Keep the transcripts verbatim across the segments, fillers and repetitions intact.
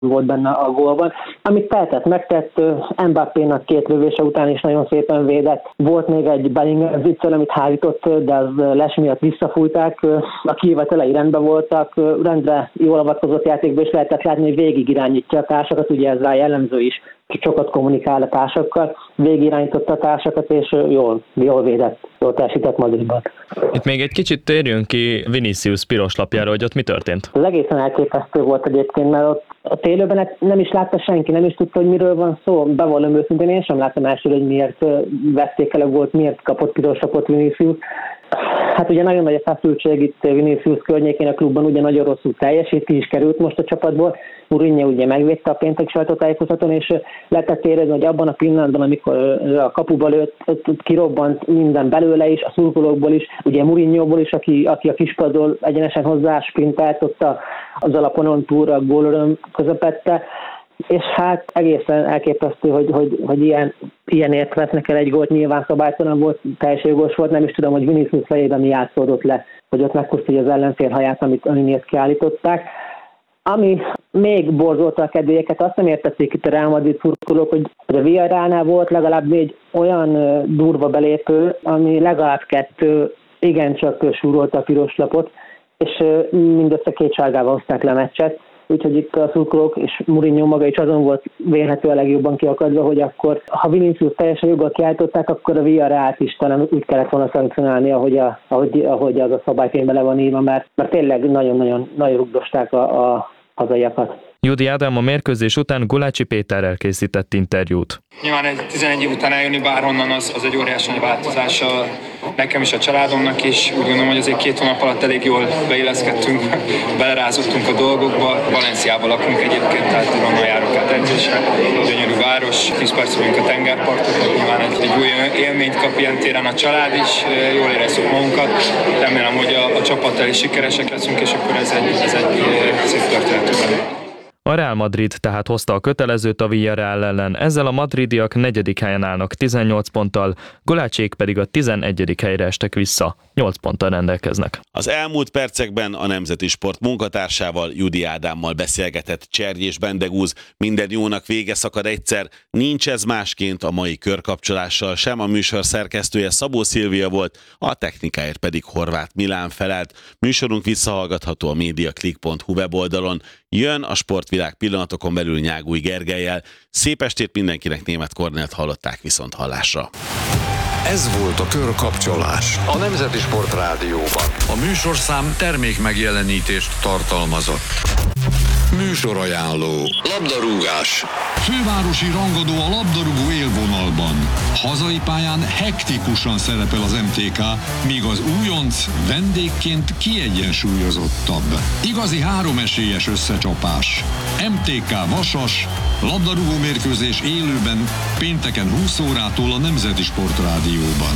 volt benne a gólban. Amit tehetett, megtett, Mbappénak két lövése után is nagyon szépen védett. Volt még egy Bellingham viccel, amit hárított, de az les miatt visszafújták. A kijövetelei rendben voltak, rendre jól avatkozott játékban, és lehetett látni, hogy végig irányítja a társakat, ugye ez rá jellemző is, sokat kommunikál a társakkal, végig irányította a társakat, és jól, jól védett, jól teljesített Madridban. Itt még egy kicsit térjünk ki Vinicius piros lapjára, hogy ott mi történt? Az egészen elképesztő volt egyébként, mert ott a élőben nem is látta senki, nem is tudta, hogy miről van szó. Bevallom őszintén, én sem láttam elsőre, hogy miért vették el a gólt, miért kapott piros lapot Vinicius. Hát ugye nagyon nagy a feszültség itt Vinicius környékén a klubban, ugye nagyon rosszul teljesít, ki is került most a csapatból. Mourinho ugye megvédte a péntek sajtótájékoztatón, és lehetett érezni, hogy abban a pillanatban, amikor a kapuba lőtt, kirobbant minden belőle is, a szurkolókból is, ugye Mourinhoból is, aki, aki a kispadról egyenesen hozzá sprintált ott az alaponon túlra a gólöröm közepette. És hát egészen elképesztő, hogy, hogy, hogy ilyen, ilyenért vesznek el egy gólt, nyilván szabálytalan volt, teljesen jogos volt, nem is tudom, hogy Vinicius fejében mi játszódott le, hogy ott megpusztítja az ellenfél haját, amit miért kiállították. Ami még borzolta a kedélyeket, azt nem értették itt a Real Madrid szurkolók, hogy a Villarrealnál volt legalább négy olyan durva belépő, ami legalább kettő igencsak súrolta a piros lapot, és mindössze két sárgával hozták le a meccset. Úgyhogy itt a szurkolók és Mourinho maga is azon volt vélhető a legjobban kiakadva, hogy akkor, ha Vinicius teljesen joggal kiállították, akkor a Villarrealt is talán úgy kellett volna szankcionálni, ahogy, a, ahogy, ahogy az a szabálykönyvben le van írva, mert, mert tényleg nagyon-nagyon nagyon rugdosták a, a hazaiakat. Judi Ádám a mérkőzés után Gulácsi Péterrel készített interjút. Nyilván egy tizenegy év után eljönni bárhonnan az, az egy óriási változás nekem is, a családomnak is. Úgy gondolom, hogy azért két hónap alatt elég jól beilleszkedtünk, belerázottunk a dolgokba. Valenciában lakunk egyébként, tehát onnan járok át edzésre. Gyönyörű város, tíz perc vagyunk a tengerparton, nyilván egy, egy új élményt kap ilyen téren a család is, jól érezzük magunkat. Remélem, hogy a, a csapattal is sikeresek leszünk, és akkor ez egy, ez egy szép történet. A Real Madrid tehát hozta a kötelezőt a Villarreal ellen, ezzel a madridiak negyedik helyen állnak tizennyolc ponttal, Gulácsék pedig a tizennegyedik helyre estek vissza, nyolc ponttal rendelkeznek. Az elmúlt percekben a Nemzeti Sport munkatársával, Judi Ádámmal beszélgetett Csergyés Bendegúz. Minden jónak vége szakad egyszer, nincs ez másként a mai körkapcsolással sem. A műsor szerkesztője Szabó Szilvia volt, a technikáért pedig Horváth Milán felelt. Műsorunk visszahallgatható a mediaclick pont hu weboldalon. Jön a sportvilág pillanatokon belül Nyágúj Gergellyel. Szép estét mindenkinek, Németh Kornélt hallották, viszont hallásra. Ez volt a Körkapcsolás a Nemzeti Sport Rádióban. A műsorszám termék megjelenítést tartalmazott. Műsorajánló. Labdarúgás. Fővárosi rangadó a labdarúgó élvonalban. Hazai pályán hektikusan szerepel az em té ká, míg az újonc vendégként kiegyensúlyozottabb. Igazi háromesélyes összecsapás. em té ká Vasas, labdarúgó mérkőzés élőben pénteken húsz órától a Nemzeti Sport Rádióban.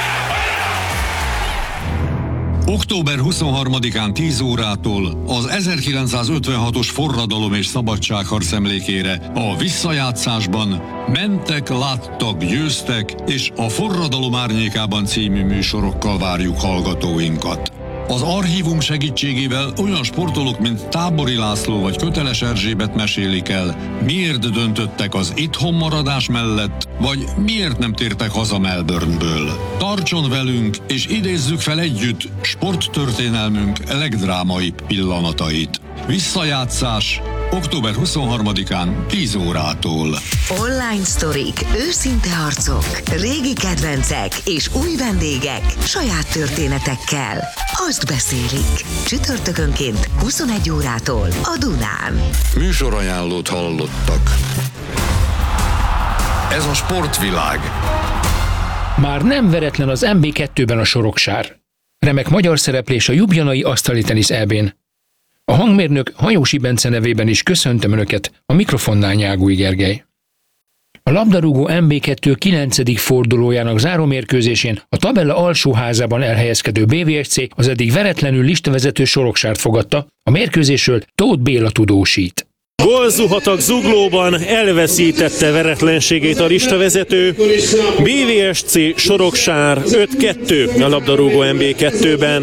október huszonharmadikán tíz órától az ezerkilencszázötvenhatos forradalom és szabadságharc emlékére a visszajátszásban Mentek, láttak, győztek, és a Forradalom árnyékában című műsorokkal várjuk hallgatóinkat. Az archívum segítségével olyan sportolók, mint Tábori László vagy Köteles Erzsébet mesélik el, miért döntöttek az itthonmaradás mellett, vagy miért nem tértek haza Melbourneből. Tartson velünk, és idézzük fel együtt sporttörténelmünk legdrámaibb pillanatait. Visszajátszás október huszonharmadikán tíz órától. Online sztorik, őszinte harcok, régi kedvencek és új vendégek saját történetekkel. Azt beszélik. Csütörtökönként huszonegy órától a Dunán. Műsorajánlót hallottak. Ez a sportvilág. Már nem veretlen az em bé kettőben a Soroksár. Remek magyar szereplés a Ljubljanai asztali tenisz é bén. A hangmérnök Hajósi Bence nevében is köszöntöm Önöket, a mikrofonnál Nyágúj Gergely. A labdarúgó em bé kettő kilencedik fordulójának zárómérkőzésén a tabella alsóházában elhelyezkedő bé vé es cé az eddig veretlenül listavezető Soroksárt fogadta, a mérkőzésről Tóth Béla tudósít. Gólzuhatag Zuglóban, elveszítette veretlenségét a listavezető. bé vé es cé Soroksár öt kettő a labdarúgó en bé kettőben.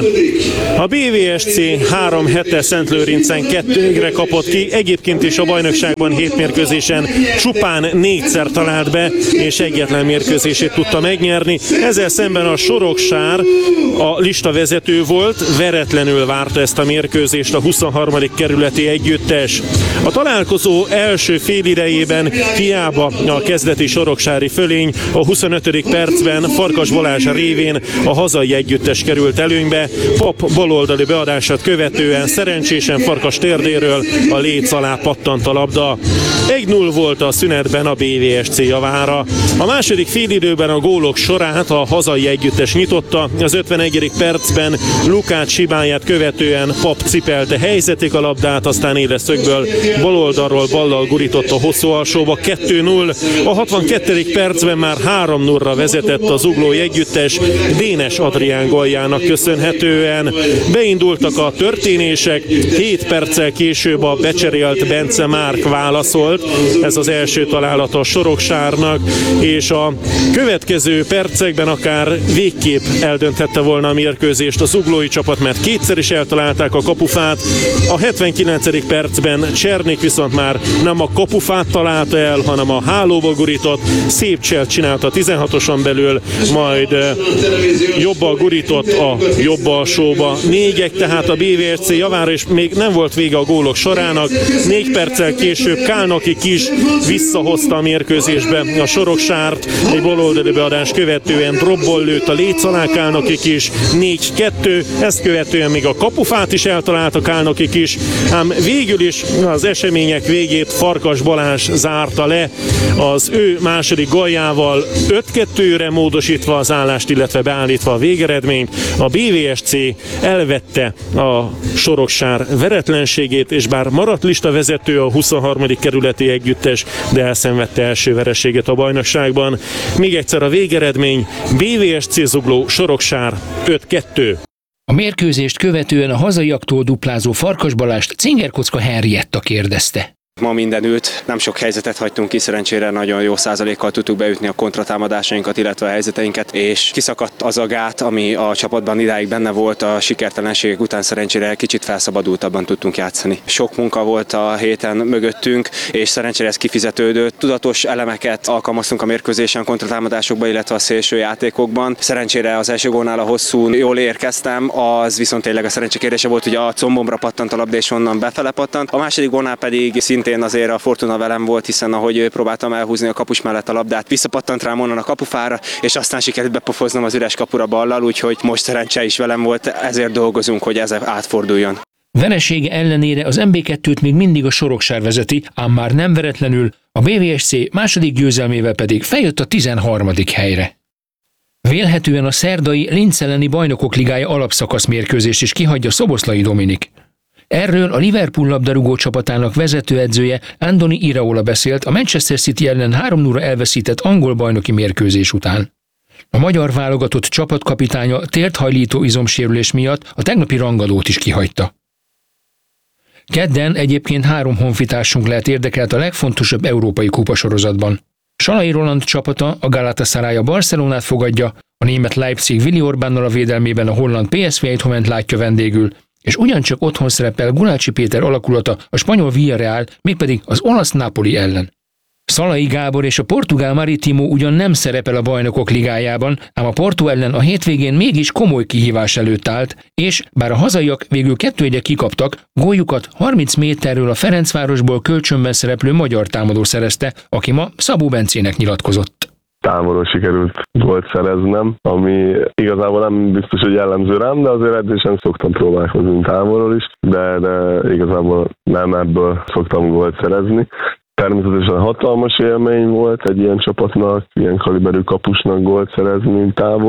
A bé vé es cé három hete Szentlőrincen kettőre kapott ki, egyébként is a bajnokságban hét mérkőzésen csupán négyszer talált be, és egyetlen mérkőzését tudta megnyerni. Ezzel szemben a Soroksár a listavezető volt, veretlenül várta ezt a mérkőzést a huszonharmadik kerületi együttes. A találkozó első félidejében hiába a kezdeti soroksári fölény, a huszonötödik percben Farkas Balázs révén a hazai együttes került előnybe. Pap baloldali beadását követően szerencsésen Farkas térdéről a léc alá pattant a labda. egy null volt a szünetben a bé vé es cé javára. A második félidőben a gólok sorát a hazai együttes nyitotta. Az ötvenegyedik percben Lukács hibáját követően Pap cipelte helyzetig a labdát, aztán éles szögből baloldalról ballal gurított a hosszú alsóba. kettő null. A hatvankettedik percben már három nullra vezetett az zuglói együttes Dénes Adrián góljának köszönhetően. Beindultak a történések, hét perccel később a becserélt Bence Márk válaszolt. Ez az első találat a Soroksárnak, és a következő percekben akár végképp eldönthette volna a mérkőzést a zuglói csapat, mert kétszer is eltalálták a kapufát. A hetvenkilencedik percben Csernék viszont már nem a kapufát találta el, hanem a hálóba gurított, szép cselt csinált a tizenhatoson belül, majd jobbal gurított a jobb alsóba. Négyek tehát a bé vé es cé javára, és még nem volt vége a gólok sorának. Négy perccel később Kálnoki Kis visszahozta a mérkőzésbe a Soroksárt. Egy baloldali beadás követően dropból lőtt a léc alá Kálnoki Kis, négy kettő, ezt követően még a kapufát is eltalálta Kálnoki Kis, ám végül is az események végét Farkas Balázs zárta le az ő második góljával, öt kettőre módosítva az állást, illetve beállítva a végeredményt. A bé vé es cé elvette a Soroksár veretlenségét, és bár maradt listavezető a huszonharmadik kerületi együttes, de elszenvedte első vereséget a bajnokságban. Még egyszer a végeredmény: bé vé es cé Zugló Soroksár öt kettő. A mérkőzést követően a hazaiaktól duplázó Farkas Balást Cingerkocka Henrietta kérdezte. Ma mindenütt nem sok helyzetet hagytunk ki, szerencsére nagyon jó százalékkal tudtuk beütni a kontratámadásainkat, illetve a helyzeteinket, és kiszakadt az a gát, ami a csapatban idáig benne volt, a sikertelenségek után szerencsére kicsit felszabadultabban tudtunk játszani. Sok munka volt a héten mögöttünk, és szerencsére ez kifizetődött. Tudatos elemeket alkalmaztunk a mérkőzésen, kontratámadásokban, illetve a szélső játékokban. Szerencsére az első gólnál a hosszú jól érkeztem, az viszont tényleg a szerencsé kérdése volt, hogy a combomra pattant a labda, és onnan befele pattant. A második gólnál pedig szintén azért a fortuna velem volt, hiszen ahogy próbáltam elhúzni a kapus mellett a labdát, visszapattant rám onnan a kapufára, és aztán sikerült bepofoznom az üres kapura ballal, úgyhogy most szerencse is velem volt, ezért dolgozunk, hogy ez átforduljon. Veresége ellenére az en bé kettőt még mindig a Soroksár vezeti, ám már nem veretlenül, a bé vé es cé második győzelmével pedig feljött a tizenharmadik helyre. Vélhetően a szerdai Linz elleni Bajnokok Ligája alapszakasz mérkőzést is kihagyja Szoboszlai Dominik. Erről a Liverpool labdarúgó csapatának vezetőedzője Andoni Iraola beszélt a Manchester City ellen három nullra elveszített angol bajnoki mérkőzés után. A magyar válogatott csapatkapitánya térthajlító izomsérülés miatt a tegnapi rangadót is kihagyta. Kedden egyébként három honfitársunk lehet érdekelt a legfontosabb európai kupasorozatban. Salai Roland csapata, a Galatasaray a Barcelonát fogadja, a német Leipzig Willi Orbánnal a védelmében a holland pé es vé Eindhovent látja vendégül, és ugyancsak otthon szerepel Gulácsi Péter alakulata a spanyol Villarreal, mégpedig az olasz Napoli ellen. Szalai Gábor és a portugál Maritimo ugyan nem szerepel a Bajnokok Ligájában, ám a Porto ellen a hétvégén mégis komoly kihívás előtt állt, és bár a hazaiak végül kettő egyre kikaptak, góljukat harminc méterről a Ferencvárosból kölcsönben szereplő magyar támadó szerezte, aki ma Szabó Bencének nyilatkozott. Távolról sikerült gólt szereznem, ami igazából nem biztos, hogy jellemző rám, de azért edzésen szoktam próbálkozni távolról is, de, de igazából nem ebből szoktam gólt szerezni. Természetesen hatalmas élmény volt egy ilyen csapatnak, ilyen kaliberű kapusnak gólt szerezni távolról.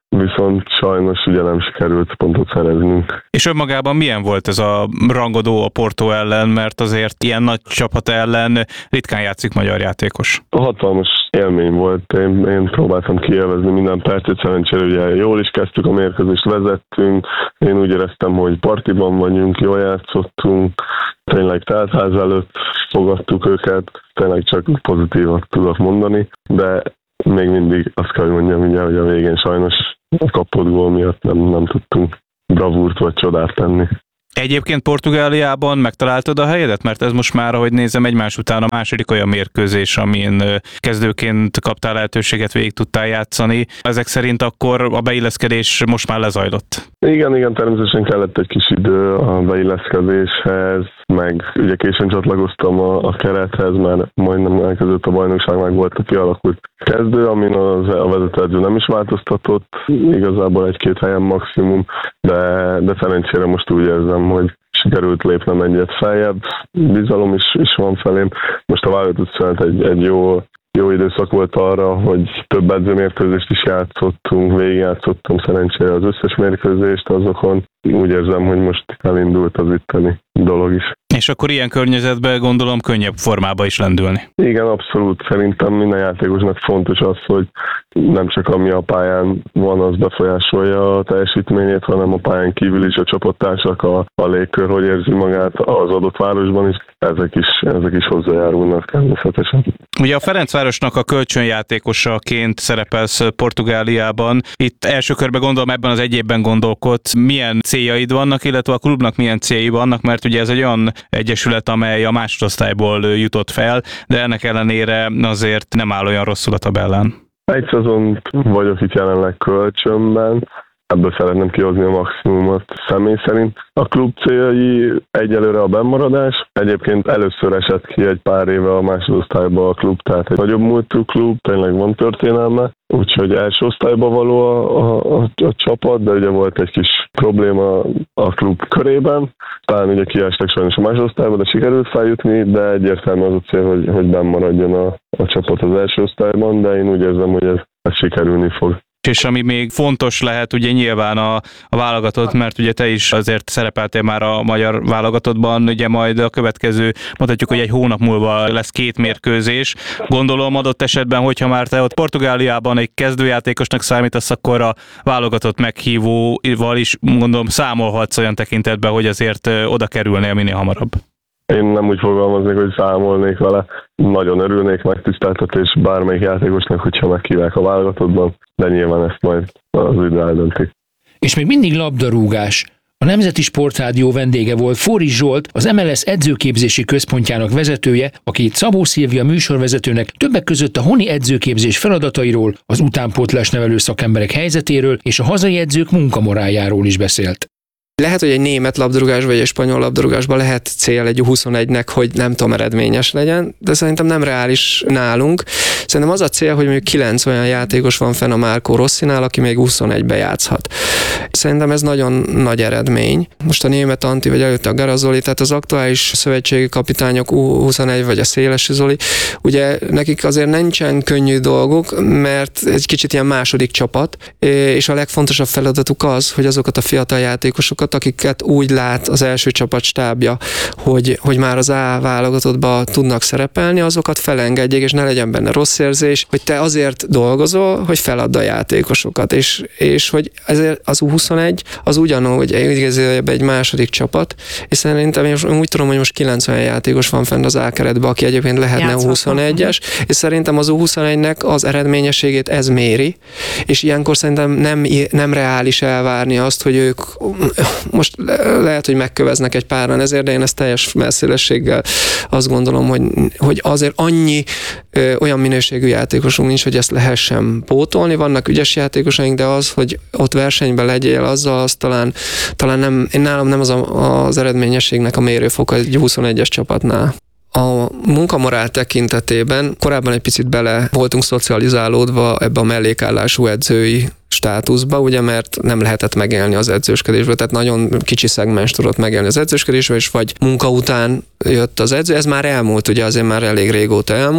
viszont sajnos ugye nem sikerült pontot szereznünk. És önmagában milyen volt ez a rangadó a Porto ellen, mert azért ilyen nagy csapat ellen ritkán játszik magyar játékos? Hatalmas élmény volt, én, én próbáltam kielvezni minden percet, szerencsére ugye jól is kezdtük a mérkőzést, vezettünk, én úgy éreztem, hogy partiban vagyunk, jól játszottunk, tényleg teltház előtt fogadtuk őket, tényleg csak pozitívat tudok mondani, de még mindig azt kell, hogy mondjam, ugye, hogy a végén sajnos a kapott gól miatt nem, nem tudtunk bravúrt vagy csodát tenni. Egyébként Portugáliában megtaláltad a helyedet? Mert ez most már, ahogy nézem, egymás után a második olyan mérkőzés, amin kezdőként kaptál lehetőséget, végig tudtál játszani. Ezek szerint akkor a beilleszkedés most már lezajlott? Igen, igen, természetesen kellett egy kis idő a beilleszkedéshez, meg ugye későn csatlakoztam a, a kerethez, mert majdnem elkezdődött a bajnokság, meg volt a kialakult kezdő, amin az, a vezetőedző nem is változtatott, igazából egy-két helyen maximum, de, de szerencsére most úgy érzem, hogy sikerült lépnem egyet feljebb, bizalom is, is van felém. Most a válogatott szünet egy, egy jó, jó időszak volt arra, hogy több edzőmérkőzést is játszottunk, végigjátszottam szerencsére az összes mérkőzést azokon. Úgy érzem, hogy most elindult az itteni dolog is. És akkor ilyen környezetben gondolom könnyebb formába is lendülni. Igen, abszolút. Szerintem minden játékosnak fontos az, hogy nem csak ami a pályán van, az befolyásolja a teljesítményét, hanem a pályán kívül is a csapattársak, a, a légkör, hogy érzi magát az adott városban is. Ezek is, ezek is hozzájárulnak természetesen. Ugye a Ferencvárosnak a kölcsönjátékosaként szerepelsz Portugáliában. Itt első körben gondolom ebben az egy évben gondolkodsz. Milyen céljaid vannak, illetve a klubnak milyen céljai vannak, mert ugye ez egy olyan egyesület, amely a másodosztályból jutott fel, de ennek ellenére azért nem áll olyan rosszul a tabellán. Egy szezont vagyok itt jelenleg kölcsönben, ebből szeretném kihozni a maximumot személy szerint. A klub céljai egyelőre a bennmaradás. Egyébként először esett ki egy pár éve a másodosztályba a klub, tehát egy nagyobb múltú klub, tényleg van történelme. Úgyhogy első osztályba való a, a, a, a csapat, de ugye volt egy kis probléma a klub körében. Talán ugye kiestek sajnos a másodosztályba, de sikerült feljutni, de egyértelmű az a cél, hogy, hogy bennmaradjon a, a csapat az első osztályban, de én úgy érzem, hogy ez, ez sikerülni fog. És ami még fontos lehet, ugye nyilván a, a válogatott, mert ugye te is azért szerepeltél már a magyar válogatottban, ugye majd a következő, mondhatjuk, hogy egy hónap múlva lesz két mérkőzés. Gondolom adott esetben, hogyha már te ott Portugáliában egy kezdőjátékosnak számítasz, akkor a válogatott meghívóval is gondolom számolhatsz olyan tekintetben, hogy azért oda kerülnél minél hamarabb. Én nem úgy fogalmaznék, hogy számolnék vele. Nagyon örülnék megtiszteltetés bármelyik játékosnak, hogyha meghívják a válogatottban, de nyilván ezt majd az idő eldönti. És még mindig labdarúgás. A Nemzeti Sportrádió vendége volt Fóris Zsolt, az em el es edzőképzési központjának vezetője, aki Szabó Szilvia műsorvezetőnek többek között a honi edzőképzés feladatairól, az utánpótlás nevelő szakemberek helyzetéről és a hazai edzők munkamoráljáról is beszélt. Lehet, hogy egy német labdarúgás vagy egy spanyol labdarúgásban lehet cél egy huszonegynek, hogy nem tudom, eredményes legyen, de szerintem nem reális nálunk. Szerintem az a cél, hogy mondjuk kilenc olyan játékos van fenn a Marco Rossinál, aki még huszonegybe játszhat. Szerintem ez nagyon nagy eredmény. Most a német Anti, vagy előtte a Garazoli, tehát az aktuális szövetségi kapitányok U huszonegy, vagy a Szélesi Zoli, ugye nekik azért nincsen könnyű dolguk, mert egy kicsit ilyen második csapat, és a legfontosabb feladatuk az, hogy azokat a fiatal játékosokat, akiket úgy lát az első csapat stábja, hogy, hogy már az A válogatottba tudnak szerepelni, azokat felengedjék, és ne legyen benne rossz érzés, hogy te azért dolgozol, hogy feladd a játékosokat, és, és hogy ezért az U huszonegy az ugyanúgy egy második csapat, és szerintem én úgy tudom, hogy most kilencven játékos van fenn az A keretben, aki egyébként lehetne U huszonegyes, és szerintem az U huszonegynek az eredményességét ez méri, és ilyenkor szerintem nem, nem reális elvárni azt, hogy ők most lehet, hogy megköveznek egy páran ezért, de én ezt teljes messzélességgel azt gondolom, hogy, hogy azért annyi ö, olyan minőségű játékosunk nincs, hogy ezt lehessen pótolni. Vannak ügyes játékosaink, de az, hogy ott versenyben legyél azzal, az talán, talán nem, én nálam nem az a, az eredményességnek a mérőfoka egy huszonegyes csapatnál. A munkamorál tekintetében korábban egy picit bele voltunk szocializálódva ebbe a mellékállású edzői státuszba, ugye, mert nem lehetett megélni az edzősködésből, tehát nagyon kicsi szegmens tudott megélni az edzősködésből, és vagy munka után jött az edző, ez már elmúlt, ugye azért már elég régóta elmúlt.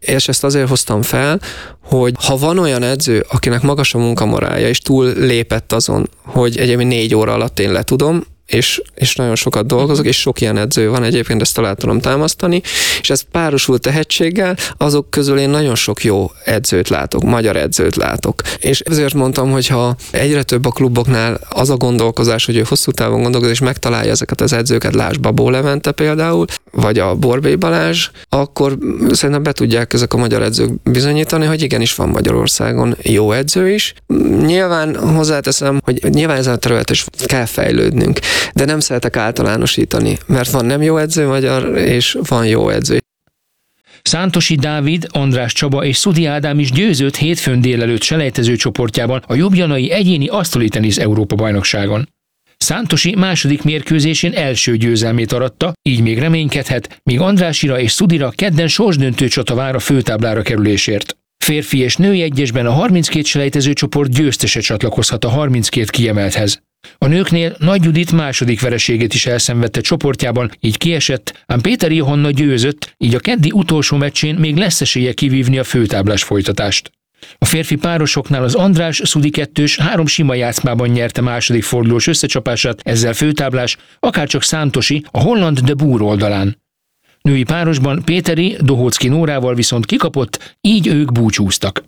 És ezt azért hoztam fel, hogy ha van olyan edző, akinek magas a munkamorálja, és túl lépett azon, hogy egyébként négy óra alatt én letudom, és, és nagyon sokat dolgozok, és sok ilyen edző van egyébként, ezt alá tudom támasztani, és ez párosul tehetséggel, azok közül én nagyon sok jó edzőt látok, magyar edzőt látok. És ezért mondtam, hogy ha egyre több a kluboknál az a gondolkozás, hogy ő hosszú távon gondolkozik, és megtalálja ezeket az edzőket, lásd Babó Levente például, vagy a Borbély Balázs, akkor szerintem be tudják ezek a magyar edzők bizonyítani, hogy igenis van Magyarországon jó edző is. Nyilván hozzáteszem, hogy nyilván ezen a területen is kell fejlődnünk, de nem szeretek általánosítani, mert van nem jó edző magyar, és van jó edző. Szántosi Dávid, András Csaba és Szudi Ádám is győzött hétfőn délelőtt selejtező csoportjában a Ljubljanai egyéni asztali tenisz Európa-bajnokságon. Szántosi második mérkőzésén első győzelmét aratta, így még reménykedhet, míg Andrásira és Szudira kedden sorsdöntő csata vár a főtáblára kerülésért. Férfi és női egyesben a harminckét selejtező csoport győztese csatlakozhat a harminckét kiemelthez. A nőknél Nagy Judit második vereségét is elszenvedte csoportjában, így kiesett, ám Péter Johanna győzött, így a keddi utolsó meccsén még lesz esélye kivívni a főtáblás folytatást. A férfi párosoknál az András-Szudi kettős három sima játszmában nyerte második fordulós összecsapását, ezzel főtáblás, akárcsak Szántosi a holland de Boer oldalán. Női párosban Péteri Dohocki Nórával viszont kikapott, így ők búcsúztak.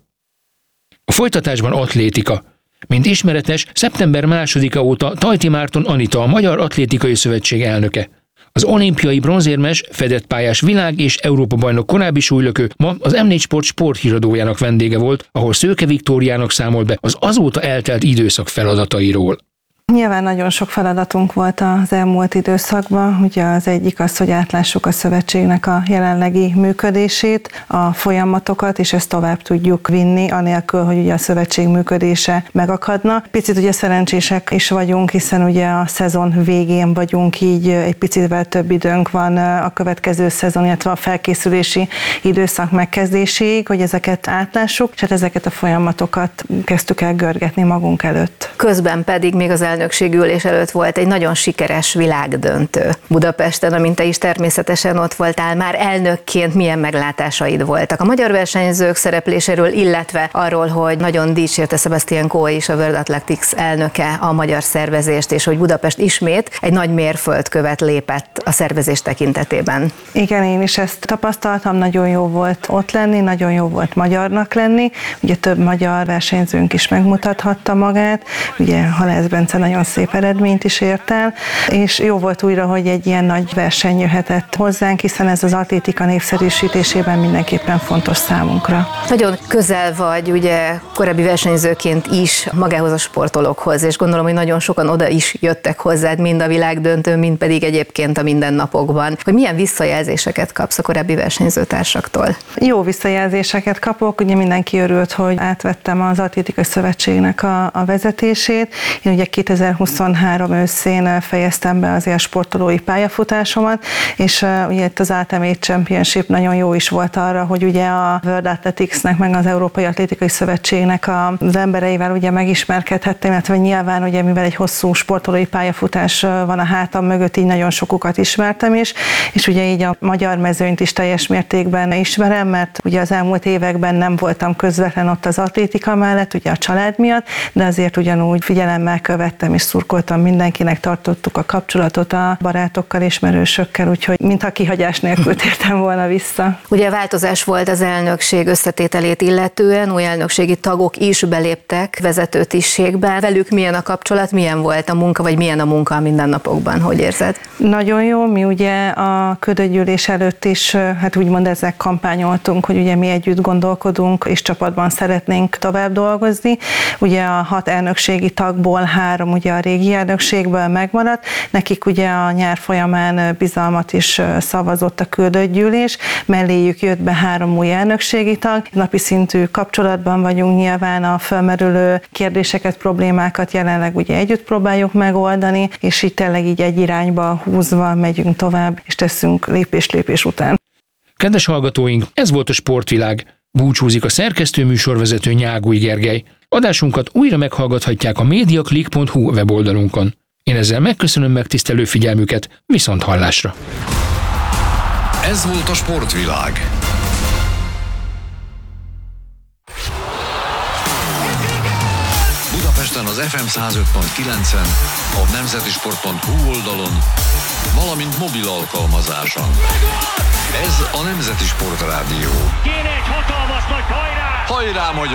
A folytatásban atlétika. Mint ismeretes, szeptember másodika óta Tajti Márton Anita, a Magyar Atlétikai Szövetség elnöke. Az olimpiai bronzérmes, fedett pályás világ- és Európa-bajnok korábbi súlylökő ma az em négy Sport sporthíradójának vendége volt, ahol Szőke Viktóriának számol be az azóta eltelt időszak feladatairól. Nyilván nagyon sok feladatunk volt az elmúlt időszakban, ugye az egyik az, hogy átlássuk a szövetségnek a jelenlegi működését, a folyamatokat, és ezt tovább tudjuk vinni, anélkül, hogy ugye a szövetség működése megakadna. Picit ugye szerencsések is vagyunk, hiszen ugye a szezon végén vagyunk, így egy picivel több időnk van a következő szezon, illetve a felkészülési időszak megkezdéséig, hogy ezeket átlássuk, és hát ezeket a folyamatokat kezdtük el görgetni magunk előtt. Közben pedig még az elnökségi ülés előtt volt egy nagyon sikeres világdöntő Budapesten, amint te is természetesen ott voltál, már elnökként milyen meglátásaid voltak a magyar versenyzők szerepléséről, illetve arról, hogy nagyon dicsérte Sebastian Coe is, a World Athletics elnöke a magyar szervezést, és hogy Budapest ismét egy nagy mérföldkövet lépett a szervezés tekintetében. Igen, én is ezt tapasztaltam, nagyon jó volt ott lenni, nagyon jó volt magyarnak lenni, ugye több magyar versenyzőnk is megmutathatta magát, ugye Halász Bence nagyon szép eredményt is ért el, és jó volt újra, hogy egy ilyen nagy verseny jöhetett hozzánk, hiszen ez az atlétika népszerűsítésében mindenképpen fontos számunkra. Nagyon közel vagy, ugye korábbi versenyzőként is magához a sportolókhoz, és gondolom, hogy nagyon sokan oda is jöttek hozzád, mind a világdöntőn, mind pedig egyébként a mindennapokban, hogy milyen visszajelzéseket kapsz a korábbi versenyzőtársaktól. Jó visszajelzéseket kapok, ugye mindenki örült, hogy átvettem az Atlétikai Szövetségnek a, a vezetését. Én ugye kétezer-huszonhárom őszén fejeztem be azért a sportolói pályafutásomat, és uh, ugye itt az Ultimate Championship nagyon jó is volt arra, hogy ugye a World Athleticsnek, meg az Európai Atlétikai Szövetségnek az embereivel ugye megismerkedhettem, illetve nyilván ugye mivel egy hosszú sportolói pályafutás van a hátam mögött, így nagyon sokukat ismertem is, és ugye így a magyar mezőnyt is teljes mértékben ismerem, mert ugye az elmúlt években nem voltam közvetlen ott az atlétika mellett, ugye a család miatt, de azért ugyanúgy figyelemmel követtem és szurkoltam mindenkinek, tartottuk a kapcsolatot a barátokkal, ismerősökkel, úgyhogy mintha kihagyás nélkül tértem volna vissza. Ugye változás volt az elnökség összetételét illetően, új elnökségi tagok is beléptek vezető tisztségbe. Velük milyen a kapcsolat, milyen volt a munka, vagy milyen a munka a mindennapokban, hogy érzed? Nagyon jó, mi ugye a ködögyűlés előtt is, hát úgymond ezzel kampányoltunk, hogy ugye mi együtt gondolkodunk, és csapatban szeretnénk tovább dolgozni. Ugye a hat elnökségi tagból három ugye a régi elnökségből megmaradt, nekik ugye a nyár folyamán bizalmat is szavazott a küldöttgyűlés, melléjük jött be három új elnökségi tag, napi szintű kapcsolatban vagyunk, nyilván a felmerülő kérdéseket, problémákat jelenleg ugye együtt próbáljuk megoldani, és így tényleg így egy irányba húzva megyünk tovább, és teszünk lépés-lépés után. Kedves hallgatóink, ez volt a Sportvilág. Búcsúzik a szerkesztő műsorvezető Nyágúj Gergely. Adásunkat újra meghallgathatják a mediaclick pont hu weboldalunkon. Én ezzel megköszönöm megtisztelő figyelmüket, viszont hallásra! Ez volt a Sportvilág. az ef em száz öt pont kilencen, a nemzetisport pont hu oldalon, valamint mobil alkalmazáson. Ez a Nemzeti Sport Rádió. Kéne egy hatalmas nagy hajrá! Hajrá, magyar!